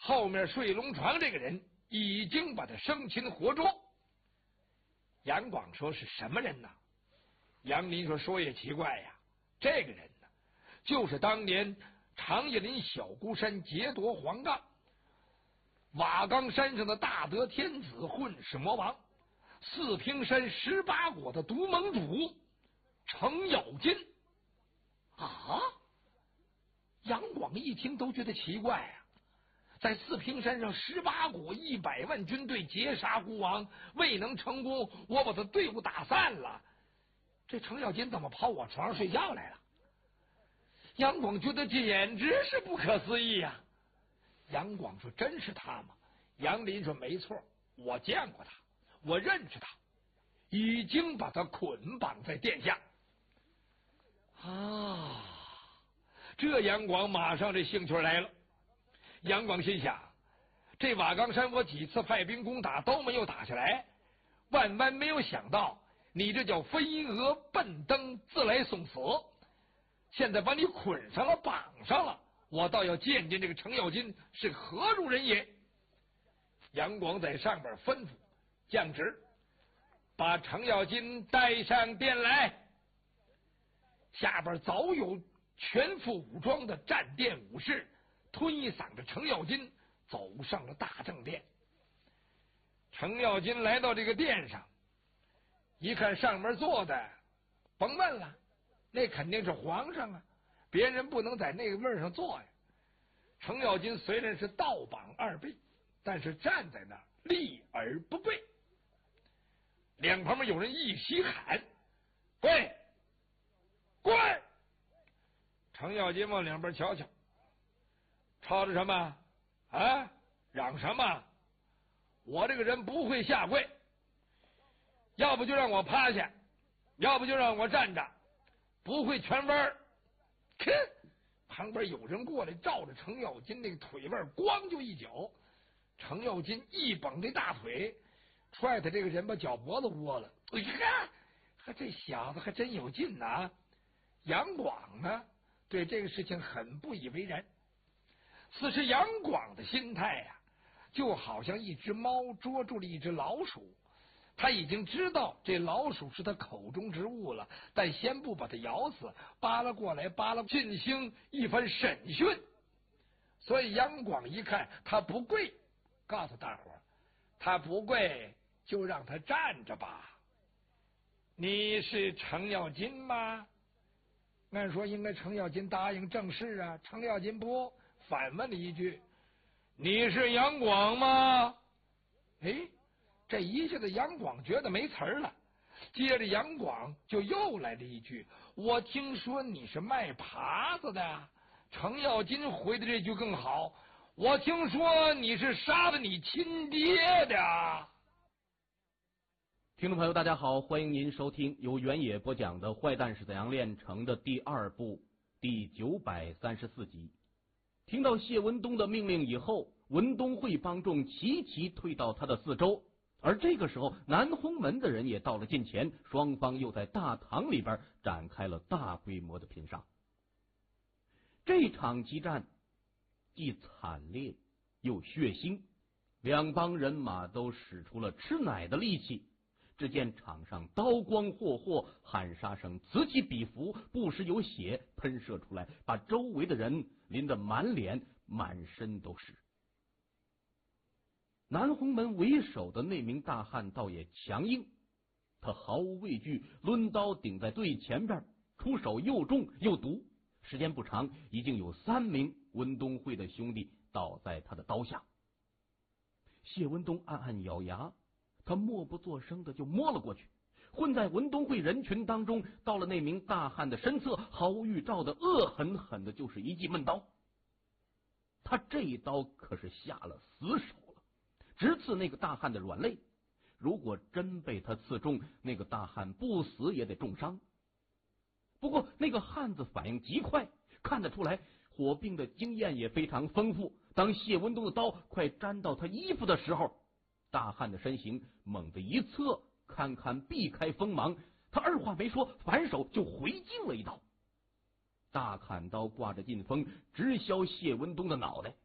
后面睡龙床这个人已经把他生擒活捉。杨广说是什么人呢？杨林说也奇怪呀，这个人呢，就是当年长叶林小孤山劫夺黄冈，瓦岗山上的大德天子混世魔王，四平山18国的独盟主程咬金啊！杨广一听都觉得奇怪啊，在四平山上18国100万军队截杀孤王未能成功，我把他队伍打散了，这程咬金怎么跑我床上睡觉来了？杨广觉得简直是不可思议呀！杨广说真是他吗？杨林说没错，我见过他，我认识他，已经把他捆绑在殿下。啊，这杨广马上这兴趣来了。杨广心想，这瓦岗山我几次派兵攻打都没有打下来，万万没有想到你这叫飞蛾奔灯，自来送死，现在把你捆上了绑上了，我倒要见见这个程咬金是何如人也。杨广在上边吩咐降旨，把程咬金带上殿来。下边早有全副武装的战殿武士推搡着程咬金走上了大正殿。程咬金来到这个殿上，一看上面坐的，甭问了，那肯定是皇上啊，别人不能在那个位上坐呀。程咬金虽然是倒绑2臂，但是站在那儿立而不跪。两旁边有人一起喊跪跪。程咬金往两边瞧瞧，吵着什么啊？嚷什么？我这个人不会下跪，要不就让我趴下，要不就让我站着，不会全弯儿。旁边有人过来，照着程咬金那个腿腕，咣就一脚。程咬金一绷这大腿，踹他这个人把脚脖子窝了。哎呀，这小子还真有劲呐！杨广呢，对这个事情很不以为然。此时杨广的心态呀，就好像一只猫捉住了一只老鼠，他已经知道这老鼠是他口中之物了，但先不把它咬死，扒拉过来扒拉，进行一番审讯。所以杨广一看他不跪，告诉大伙儿，他不跪就让他站着吧。你是程咬金吗？按说应该程咬金答应正是啊，程咬金不，反问了一句，你是杨广吗？哎，这一下子杨广觉得没词儿了，接着杨广就又来了一句，我听说你是卖耙子的。程咬金回的这句更好，我听说你是杀了你亲爹的。 听众朋友大家好，欢迎您收听由原野播讲的《坏蛋是怎样炼成的》第2部第934集。听到谢文东的命令以后，文东会帮众齐齐退到他的四周，而这个时候南红门的人也到了近前，双方又在大堂里边展开了大规模的拼杀。这场激战既惨烈又血腥，两帮人马都使出了吃奶的力气。只见场上刀光霍霍，喊杀声此起彼伏，不时有血喷射出来，把周围的人淋得满脸满身都是。南红门为首的那名大汉倒也强硬，他毫无畏惧，抡刀顶在最前边，出手又重又毒。时间不长，已经有3名文东会的兄弟倒在他的刀下。谢文东暗暗咬牙，他默不作声的就摸了过去，混在文东会人群当中，到了那名大汉的身侧，毫无预兆的恶狠狠的就是一记闷刀。他这一刀可是下了死手了，直刺那个大汉的软肋。如果真被他刺中，那个大汉不死也得重伤。不过那个汉子反应极快，看得出来火并的经验也非常丰富。当谢文东的刀快沾到他衣服的时候，大汉的身形猛地一侧，堪堪避开锋芒，他二话没说，反手就回敬了一刀。大砍刀挂着劲风，直削谢文东的脑袋。